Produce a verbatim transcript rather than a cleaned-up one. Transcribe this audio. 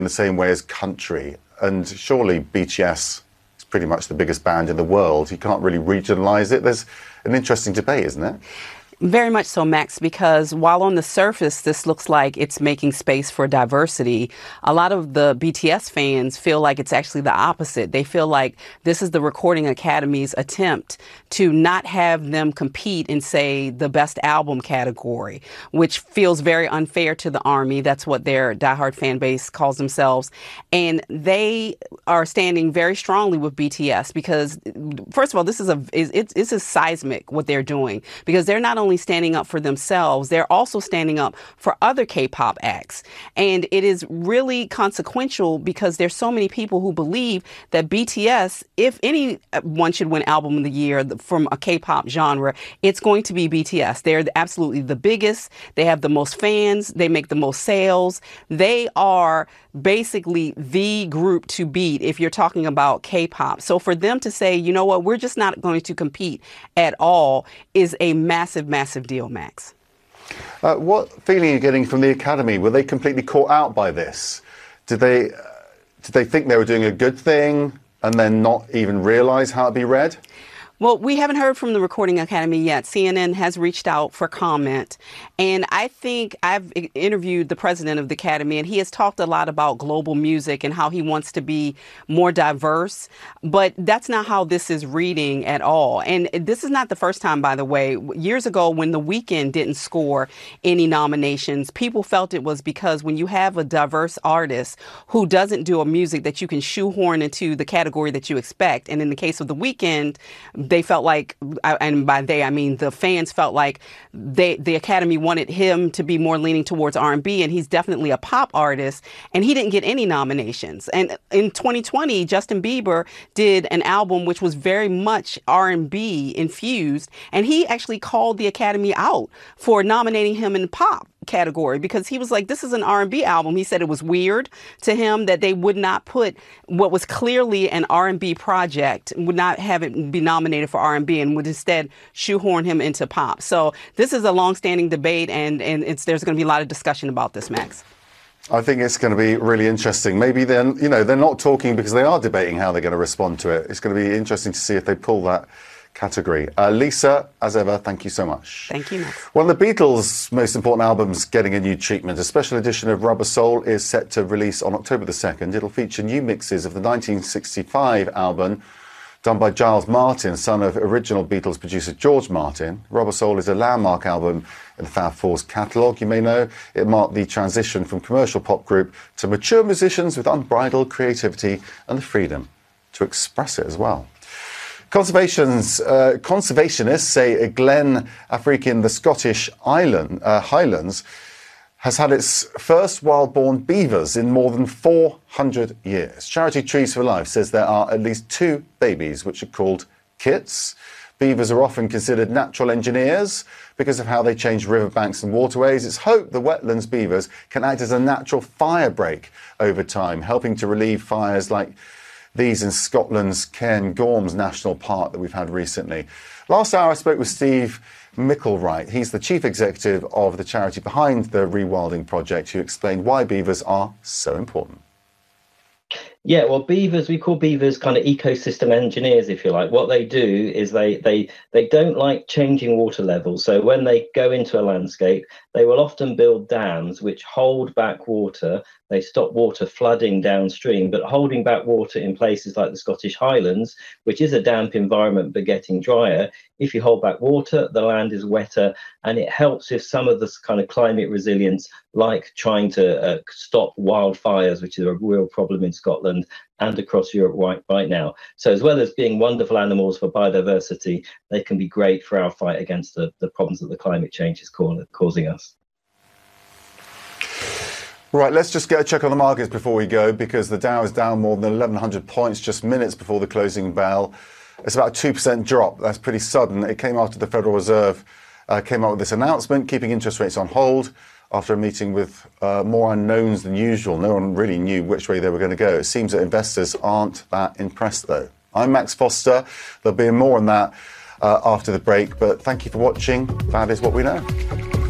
in the same way as country. And surely B T S is pretty much the biggest band in the world. You can't really regionalise it. There's an interesting debate, isn't it? Very much so, Max, because while on the surface this looks like it's making space for diversity, a lot of the B T S fans feel like it's actually the opposite. They feel like this is the Recording Academy's attempt to not have them compete in, say, the best album category, which feels very unfair to the Army. That's what their diehard fan base calls themselves. And they are standing very strongly with B T S because, first of all, this is a it's, it's a seismic what they're doing, because they're not only standing up for themselves, they're also standing up for other K-pop acts. And it is really consequential because there's so many people who believe that B T S, if anyone should win Album of the Year from a K-pop genre, it's going to be B T S. They're absolutely the biggest. They have the most fans. They make the most sales. They are basically the group to beat if you're talking about K-pop. So for them to say, you know what, we're just not going to compete at all is a massive, massive deal, Max. Uh, what feeling are you getting from the Academy? Were they completely caught out by this? Did they, uh, did they think they were doing a good thing and then not even realise how it'd be read? Well, we haven't heard from the Recording Academy yet. C N N has reached out for comment. And I think I've interviewed the president of the Academy, and he has talked a lot about global music and how he wants to be more diverse. But that's not how this is reading at all. And this is not the first time, by the way. Years ago, when The Weeknd didn't score any nominations, people felt it was because when you have a diverse artist who doesn't do a music that you can shoehorn into the category that you expect. And in the case of The Weeknd, they felt like, and by they, I mean the fans felt like they, the Academy wanted him to be more leaning towards R and B, and he's definitely a pop artist, and he didn't get any nominations. And in twenty twenty, Justin Bieber did an album which was very much R and B infused, and he actually called the Academy out for nominating him in pop category because he was like, this is an R and B album. He said it was weird to him that they would not put what was clearly an R and B project, would not have it be nominated for R and B, and would instead shoehorn him into pop. So this is a long-standing debate, and, and it's, there's going to be a lot of discussion about this, Max. I think it's going to be really interesting. Maybe then, you know, they're not talking because they are debating how they're going to respond to it. It's going to be interesting to see if they pull that category. Uh, Lisa, as ever, thank you so much. Thank you, Max. One of the Beatles' most important albums getting a new treatment. A special edition of Rubber Soul is set to release on October the second. It'll feature new mixes of the nineteen sixty-five album done by Giles Martin, son of original Beatles producer George Martin. Rubber Soul is a landmark album in the Fab Four's catalogue. You may know it marked the transition from commercial pop group to mature musicians with unbridled creativity and the freedom to express it as well. Conservations, uh, conservationists say Glen Affric in the Scottish island, uh, Highlands has had its first wild-born beavers in more than four hundred years. Charity Trees for Life says there are at least two babies which are called kits. Beavers are often considered natural engineers because of how they change riverbanks and waterways. It's hoped the wetlands beavers can act as a natural fire break over time, helping to relieve fires like these in Scotland's Cairngorms National Park that we've had recently. Last hour I spoke with Steve Micklewright. He's the chief executive of the charity behind the Rewilding Project, who explained why beavers are so important. Yeah, well, beavers, we call beavers kind of ecosystem engineers, if you like. What they do is they they they don't like changing water levels. So when they go into a landscape, they will often build dams which hold back water. They stop water flooding downstream, but holding back water in places like the Scottish Highlands, which is a damp environment but getting drier. If you hold back water, the land is wetter, and it helps with some of this kind of climate resilience, like trying to uh, stop wildfires, which is a real problem in Scotland and across Europe right, right now. So as well as being wonderful animals for biodiversity, they can be great for our fight against the, the problems that the climate change is ca- causing us. Right, let's just get a check on the markets before we go, because the Dow is down more than eleven hundred points just minutes before the closing bell. It's about a two percent drop. That's pretty sudden. It came after the Federal Reserve uh, came out with this announcement, keeping interest rates on hold after a meeting with uh, more unknowns than usual. No one really knew which way they were going to go. It seems that investors aren't that impressed, though. I'm Max Foster. There'll be more on that uh, after the break, but thank you for watching. That is what we know.